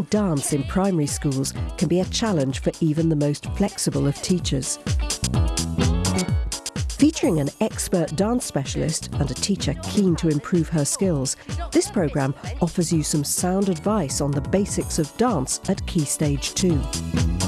dance in primary schools can be a challenge for even the most flexible of teachers. Featuring an expert dance specialist and a teacher keen to improve her skills, this programme offers you some sound advice on the basics of dance at Key Stage 2.